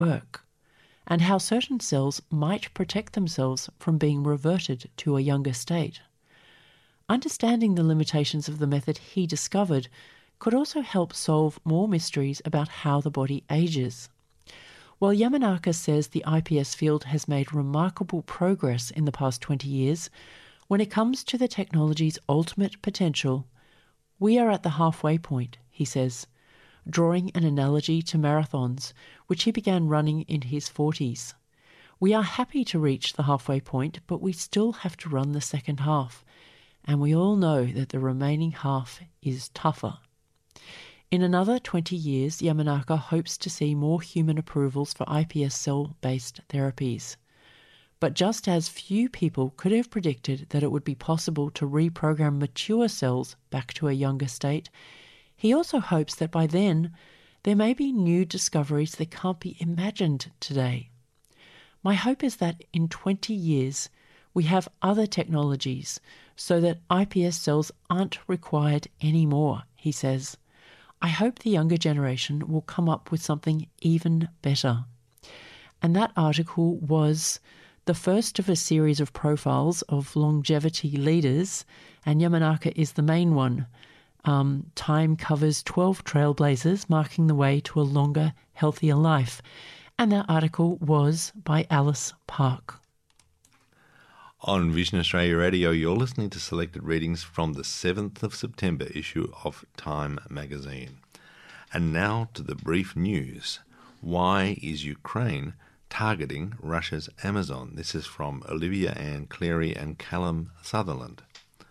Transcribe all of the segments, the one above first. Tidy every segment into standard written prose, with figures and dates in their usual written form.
work, and how certain cells might protect themselves from being reverted to a younger state. Understanding the limitations of the method he discovered could also help solve more mysteries about how the body ages. While Yamanaka says the IPS field has made remarkable progress in the past 20 years, when it comes to the technology's ultimate potential, we are at the halfway point, he says, drawing an analogy to marathons, which he began running in his 40s. We are happy to reach the halfway point, but we still have to run the second half, and we all know that the remaining half is tougher. In another 20 years, Yamanaka hopes to see more human approvals for iPS cell-based therapies. But just as few people could have predicted that it would be possible to reprogram mature cells back to a younger state, he also hopes that by then there may be new discoveries that can't be imagined today. My hope is that in 20 years we have other technologies so that iPS cells aren't required anymore, he says. I hope the younger generation will come up with something even better. And that article was the first of a series of profiles of longevity leaders, and Yamanaka is the main one. Time covers 12 trailblazers marking the way to a longer, healthier life. And that article was by Alice Park. On Vision Australia Radio, you're listening to selected readings from the 7th of September issue of Time magazine. And now to the brief news. Why is Ukraine targeting Russia's Amazon? This is from Olivia Ann Cleary and Callum Sutherland.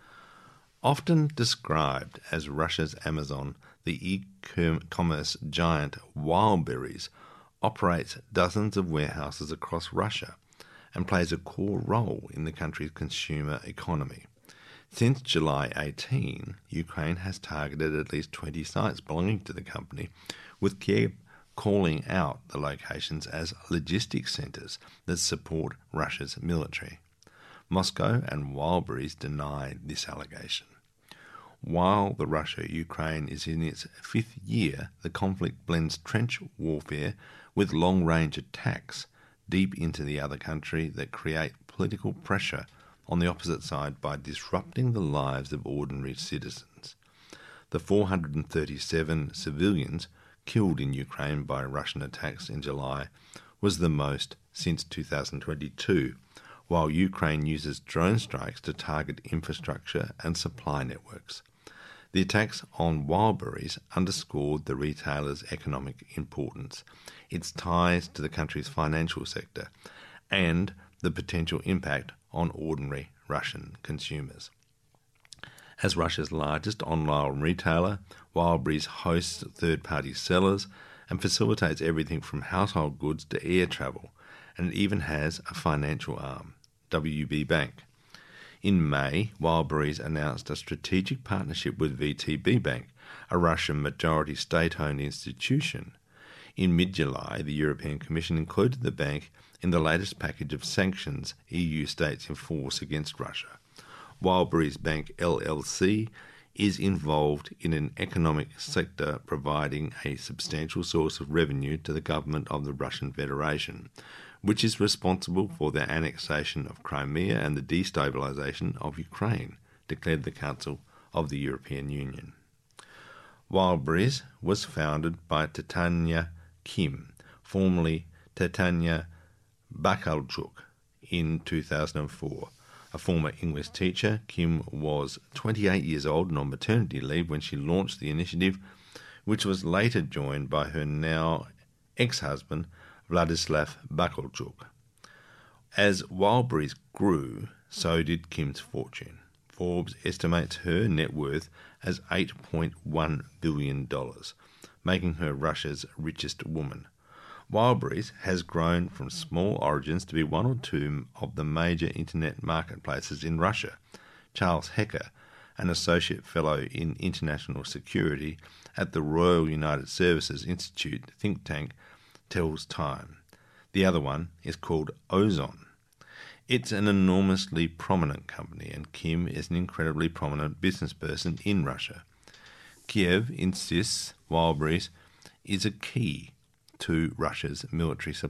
Often described as Russia's Amazon, the e-commerce giant Wildberries operates dozens of warehouses across Russia and plays a core role in the country's consumer economy. Since July 18, Ukraine has targeted at least 20 sites belonging to the company, with Kiev calling out the locations as logistics centres that support Russia's military. Moscow and Wildberries deny this allegation. While the Russia-Ukraine is in its 5th year, the conflict blends trench warfare with long-range attacks deep into the other country that create political pressure on the opposite side by disrupting the lives of ordinary citizens. The 437 civilians killed in Ukraine by Russian attacks in July was the most since 2022, while Ukraine uses drone strikes to target infrastructure and supply networks. The attacks on Wildberries underscored the retailer's economic importance, its ties to the country's financial sector, and the potential impact on ordinary Russian consumers. As Russia's largest online retailer, Wildberries hosts third-party sellers and facilitates everything from household goods to air travel, and it even has a financial arm, WB Bank. In May, Wildberries announced a strategic partnership with VTB Bank, a Russian majority state-owned institution. In mid-July, the European Commission included the bank in the latest package of sanctions EU states enforce against Russia. Wildberries Bank LLC is involved in an economic sector providing a substantial source of revenue to the government of the Russian Federation, which is responsible for the annexation of Crimea and the destabilisation of Ukraine, declared the Council of the European Union. Wildberries was founded by Titania Kim, formerly Titania Bakalchuk, in 2004. A former English teacher, Kim was 28 years old and on maternity leave when she launched the initiative, which was later joined by her now ex-husband, Vladislav Bakalchuk. As Wildberries grew, so did Kim's fortune. Forbes estimates her net worth as $8.1 billion, making her Russia's richest woman. Wildberries has grown from small origins to be one or two of the major internet marketplaces in Russia. Charles Hecker, an associate fellow in international security at the Royal United Services Institute think tank, tells Time. The other one is called Ozon. It's an enormously prominent company, and Kim is an incredibly prominent businessperson in Russia. Kiev insists Wildberries is a key to Russia's military